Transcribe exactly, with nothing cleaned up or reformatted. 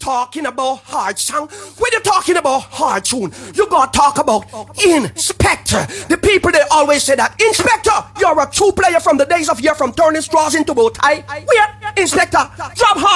talking about hard song. When you're talking about hard tune, you gotta talk about Inspector. The people they always say that Inspector, you're a true player from the days of year from turning straws into bow tie. Where Inspector, drop hard.